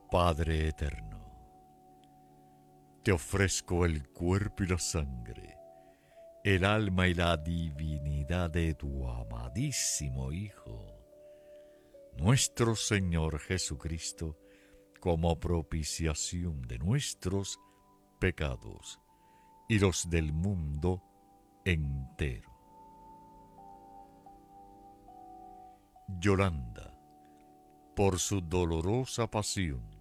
Padre eterno, te ofrezco el cuerpo y la sangre, el alma y la divinidad de tu amadísimo Hijo, nuestro Señor Jesucristo, como propiciación de nuestros pecados y los del mundo entero. Yolanda, por su dolorosa pasión,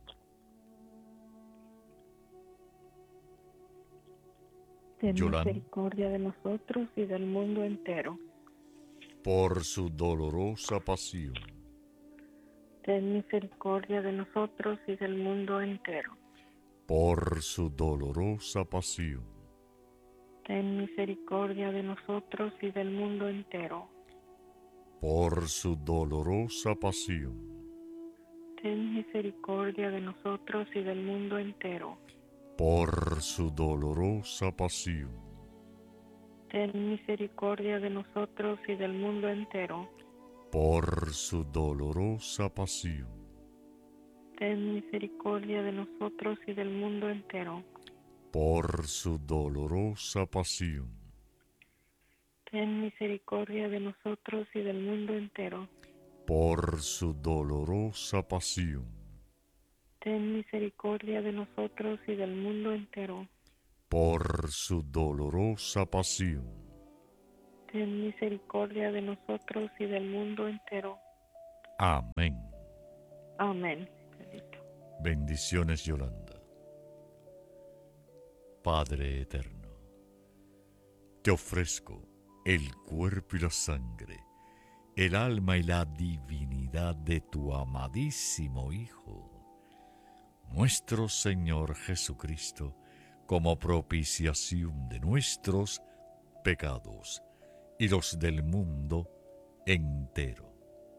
ten Yolanda, misericordia de nosotros y del mundo entero. por su dolorosa pasión, Ten misericordia de nosotros y del mundo entero. por su dolorosa pasión, Ten misericordia de nosotros y del mundo entero. por su dolorosa pasión, Ten misericordia de nosotros y del mundo entero. por su dolorosa pasión, Ten misericordia de nosotros y del mundo entero. por su dolorosa pasión, Ten misericordia de nosotros y del mundo entero. por su dolorosa pasión, Ten misericordia de nosotros y del mundo entero. por su dolorosa pasión, Ten misericordia de nosotros y del mundo entero. por su dolorosa pasión. Ten misericordia de nosotros y del mundo entero. Amén. Amén. Bendiciones, Yolanda. Padre eterno, te ofrezco el cuerpo y la sangre, el alma y la divinidad de tu amadísimo Hijo, nuestro Señor Jesucristo, como propiciación de nuestros pecados y los del mundo entero.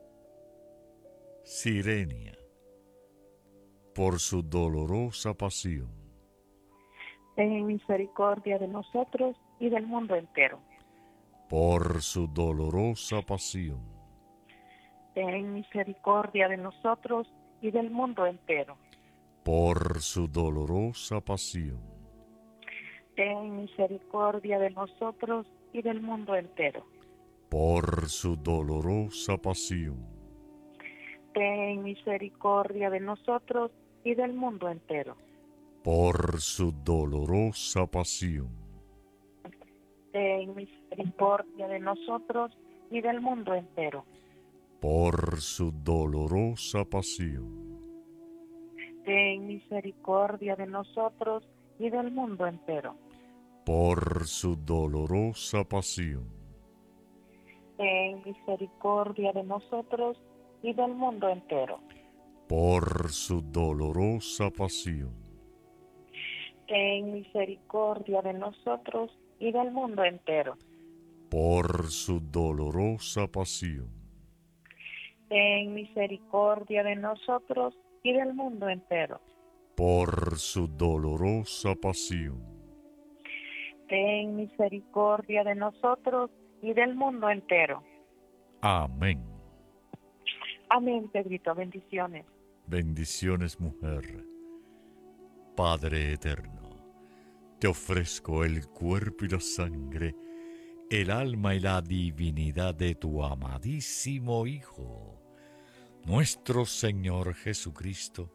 Sirenia, por su dolorosa pasión, Ten misericordia de nosotros y del mundo entero. por su dolorosa pasión, Ten misericordia de nosotros y del mundo entero. por su dolorosa pasión, Ten misericordia de nosotros y del mundo entero. por su dolorosa pasión, Ten misericordia de nosotros y del mundo entero. por su dolorosa pasión, Ten misericordia de nosotros y del mundo entero. por su dolorosa pasión, Ten misericordia de nosotros y del mundo entero. por su dolorosa pasión, Ten misericordia de nosotros y del mundo entero. por su dolorosa pasión, Ten misericordia de nosotros y del mundo entero. por su dolorosa pasión, Ten misericordia de nosotros y del mundo entero. por su dolorosa pasión, Ten misericordia de nosotros y del mundo entero. amén. Amén, Pedrito, bendiciones. Bendiciones, mujer. Padre eterno, te ofrezco el cuerpo y la sangre, el alma y la divinidad de tu amadísimo Hijo, nuestro Señor Jesucristo,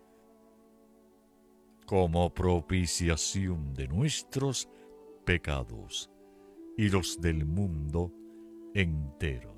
como propiciación de nuestros pecados y los del mundo entero.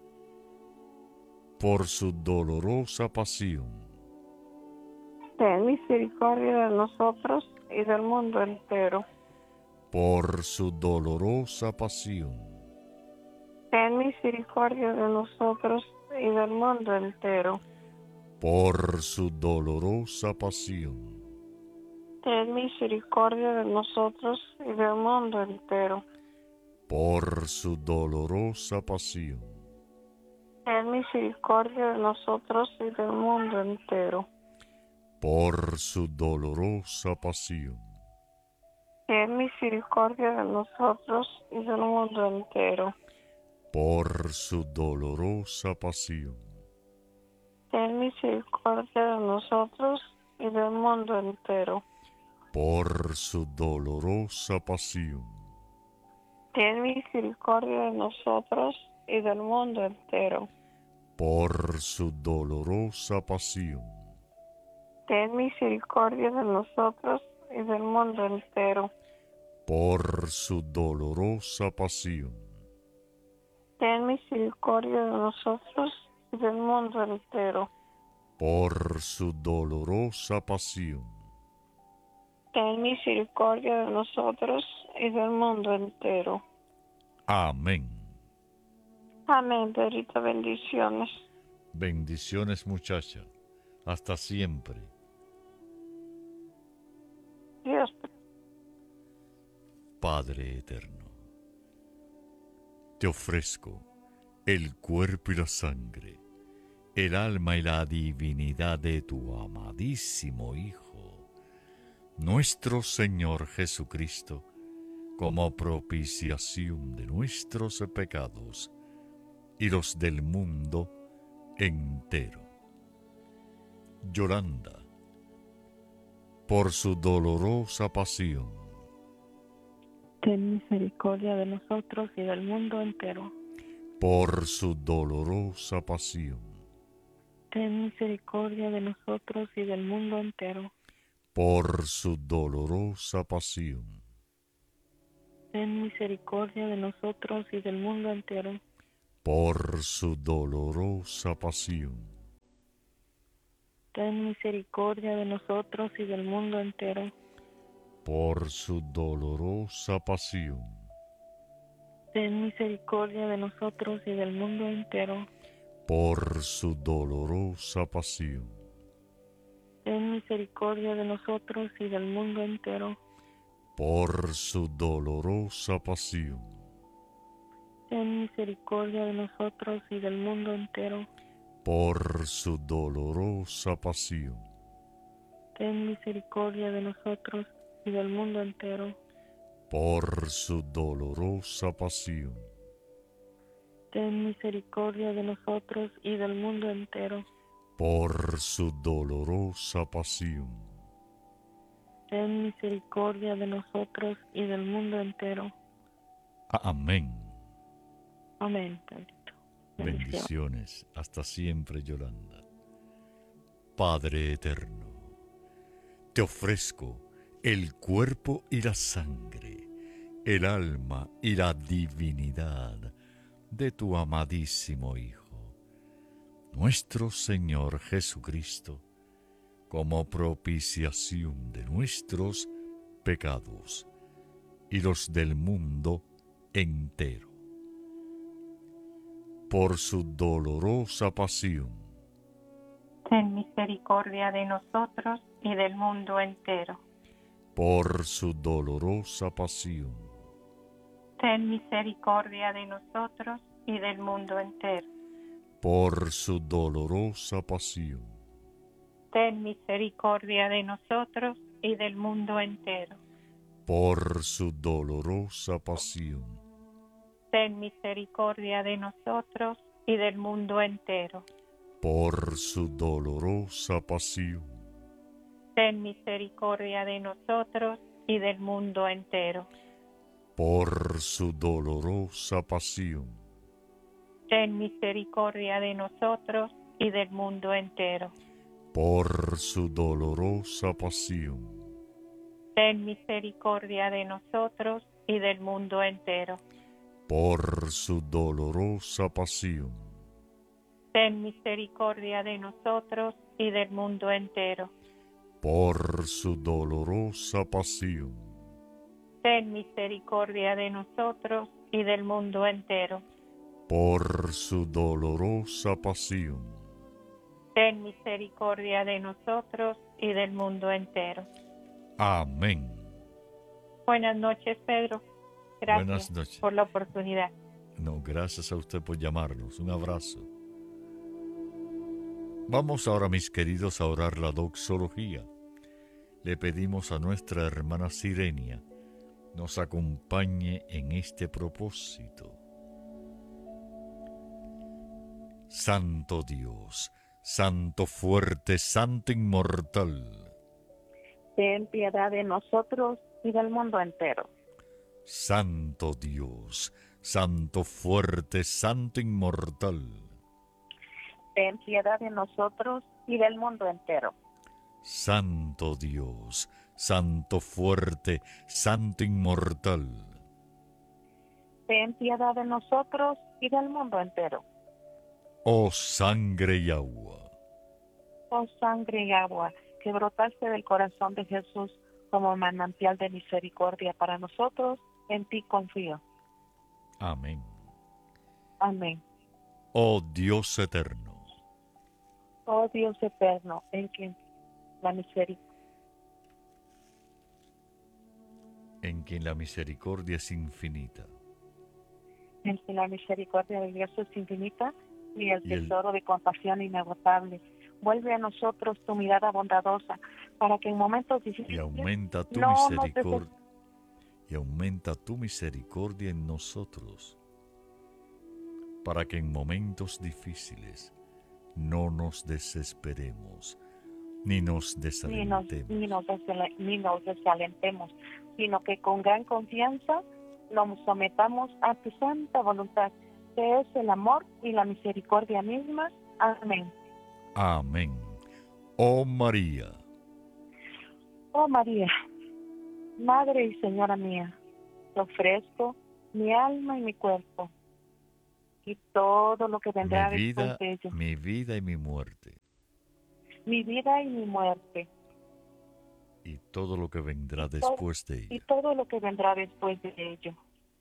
Por su dolorosa pasión, Ten misericordia de nosotros y del mundo entero. por su dolorosa pasión, Ten misericordia de nosotros y del mundo entero. por su dolorosa pasión, Ten misericordia de nosotros y del mundo entero. por su dolorosa pasión, Ten misericordia de nosotros y del mundo entero. por su dolorosa pasión, Ten misericordia de nosotros y del mundo entero. por su dolorosa pasión, Ten misericordia de nosotros y del mundo entero. por su dolorosa pasión, Ten misericordia de nosotros y del mundo entero. por su dolorosa pasión, Ten misericordia de nosotros y del mundo entero. por su dolorosa pasión, Ten misericordia de nosotros y del mundo entero. por su dolorosa pasión, Ten misericordia de nosotros y del mundo entero. amén. Amén, Pedrito, bendiciones. Bendiciones, muchacha, hasta siempre. Dios. Padre eterno, te ofrezco el cuerpo y la sangre, el alma y la divinidad de tu amadísimo Hijo, nuestro Señor Jesucristo, como propiciación de nuestros pecados y los del mundo entero. Yolanda, por su dolorosa pasión, Ten misericordia de nosotros y del mundo entero. por su dolorosa pasión, Ten misericordia de nosotros y del mundo entero. por su dolorosa pasión, Ten misericordia de nosotros y del mundo entero. por su dolorosa pasión, Ten misericordia de nosotros y del mundo entero. por su dolorosa pasión, Ten misericordia de nosotros y del mundo entero. por su dolorosa pasión, Ten misericordia de nosotros y del mundo entero. por su dolorosa pasión, Ten misericordia de nosotros y del mundo entero. por su dolorosa pasión, Ten misericordia de nosotros y del mundo entero. por su dolorosa pasión, Ten misericordia de nosotros y del mundo entero. por su dolorosa pasión, Ten misericordia de nosotros y del mundo entero. amén. Amén, Pedrito. Bendiciones, hasta siempre, Yolanda. Padre eterno, te ofrezco el cuerpo y la sangre, el alma y la divinidad de tu amadísimo Hijo, nuestro Señor Jesucristo, como propiciación de nuestros pecados y los del mundo entero. Por su dolorosa pasión, Ten misericordia de nosotros y del mundo entero. por su dolorosa pasión, Ten misericordia de nosotros y del mundo entero. por su dolorosa pasión, Ten misericordia de nosotros y del mundo entero. por su dolorosa pasión, Ten misericordia de nosotros y del mundo entero. por su dolorosa pasión, Ten misericordia de nosotros y del mundo entero. por su dolorosa pasión, Ten misericordia de nosotros y del mundo entero. por su dolorosa pasión, Ten misericordia de nosotros y del mundo entero. por su dolorosa pasión, Ten misericordia de nosotros y del mundo entero. por su dolorosa pasión, Ten misericordia de nosotros y del mundo entero. por su dolorosa pasión, Ten misericordia de nosotros y del mundo entero. amén. Buenas noches, Pedro. Gracias Buenas noches. por la oportunidad. No, gracias a usted por llamarnos. Un abrazo. Vamos ahora, mis queridos, a orar la doxología. Le pedimos a nuestra hermana Sirenia nos acompañe en este propósito. Santo Dios, Santo fuerte, Santo inmortal, ten piedad de nosotros y del mundo entero. Santo Dios, Santo fuerte, Santo inmortal. Ten piedad de nosotros y del mundo entero. Santo Dios, Santo fuerte, Santo inmortal. Ten piedad de nosotros y del mundo entero. Oh sangre y agua, Oh sangre y agua, que brotaste del corazón de Jesús como manantial de misericordia para nosotros, en ti confío. amén. Amén. Oh Dios eterno, Oh Dios eterno, en quien la misericordia es infinita, la misericordia de Dios es infinita y el Y el- tesoro de compasión inagotable. Vuelve a nosotros tu mirada bondadosa para que en momentos y difíciles aumenta tu no nos misericordia, y aumenta tu misericordia en nosotros, para que en momentos difíciles no nos desesperemos, ni nos desalentemos. ni nos desalentemos, sino que con gran confianza nos sometamos a tu santa voluntad, que es el amor y la misericordia misma. Amén. Amén. Oh María, Oh María, Madre y Señora mía, te ofrezco mi alma y mi cuerpo, y todo lo que vendrá después de ello, mi vida y mi muerte, mi vida y mi muerte, y todo lo que vendrá después de y ella. todo lo que vendrá después de ello.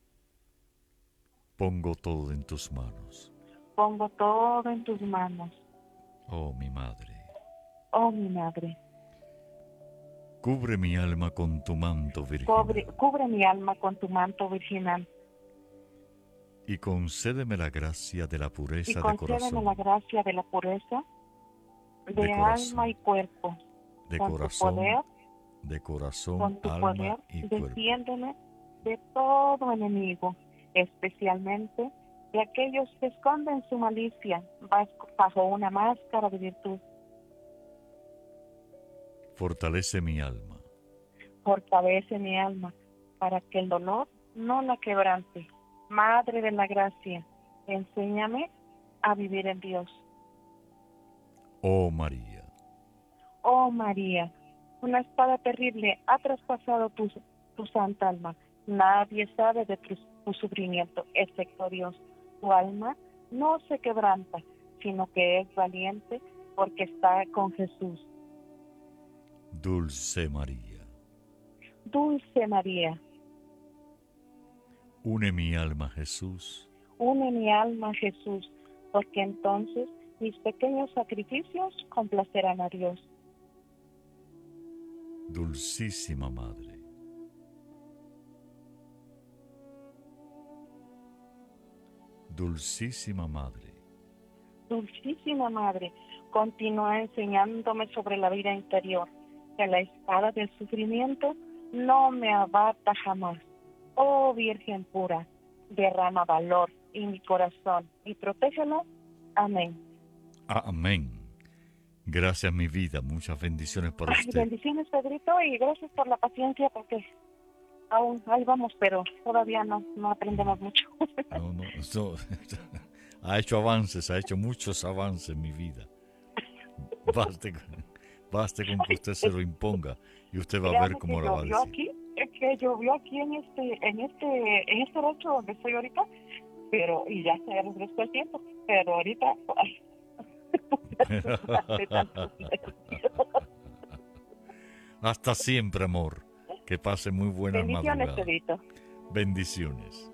Pongo todo en tus manos, Pongo todo en tus manos, oh mi Madre. oh mi Madre. Cubre mi alma con tu manto virginal Cubre mi alma con tu manto virginal y concédeme la gracia de la y pureza de concédeme corazón, la gracia de la pureza de corazón, alma y cuerpo. de Con corazón, tu poder, de corazón, con tu alma poder, y cuerpo. defiéndeme de todo enemigo, especialmente de aquellos que esconden su malicia bajo una máscara de virtud. Fortalece mi alma, Fortalece mi alma para que el dolor no la quebrante. Madre de la gracia, enséñame a vivir en Dios. oh María. Oh María, una espada terrible ha traspasado tu santa alma. Nadie sabe de tu sufrimiento excepto Dios. Tu alma no se quebranta, sino que es valiente porque está con Jesús. Dulce María, Dulce María, une mi alma a Jesús, une mi alma a Jesús, porque entonces mis pequeños sacrificios complacerán a Dios. dulcísima Madre. Dulcísima Madre, Dulcísima Madre, continúa enseñándome sobre la vida interior, que la espada del sufrimiento no me abata jamás. Oh Virgen pura, derrama valor en mi corazón y protégelo. Amén. amén. Gracias mi vida, muchas bendiciones para usted. Bendiciones, Pedrito, y gracias por la paciencia, porque aún ahí vamos, pero todavía no aprendemos mucho. No, ha hecho avances, ha hecho muchos avances en mi vida. Baste con que usted se lo imponga y usted va a ver cómo la va a decir. Es que llovió aquí en este rancho donde estoy ahorita, pero y ya se refrescó el tiempo, pero ahorita Hasta siempre, amor. Que pase muy buenas bendiciones, madrugadas. Pedrito. Bendiciones.